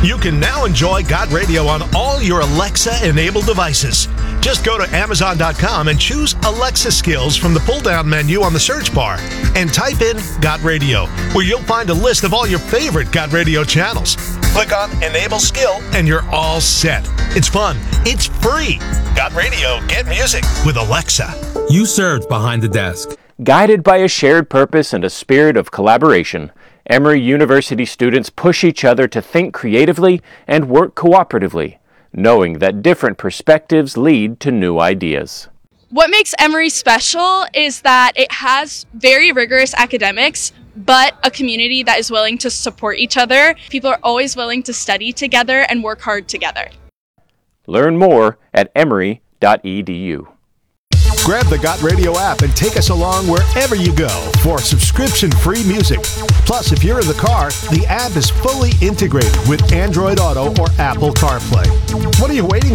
You can now enjoy Got Radio on all your Alexa-enabled devices. Just go to Amazon.com and choose Alexa Skills from the pull-down menu on the search bar and type in Got Radio, where you'll find a list of all your favorite Got Radio channels. Click on Enable Skill and you're all set. It's fun. It's free. Got Radio. Get music with Alexa. You served behind the desk. Guided by a shared purpose and a spirit of collaboration, Emory University students push each other to think creatively and work cooperatively, knowing that different perspectives lead to new ideas. What makes Emory special is that it has very rigorous academics, but a community that is willing to support each other. People are always willing to study together and work hard together. Learn more at emory.edu. Grab the Got Radio app and take us along wherever you go for subscription-free music. Plus, if you're in the car, the app is fully integrated with Android Auto or Apple CarPlay. What are you waiting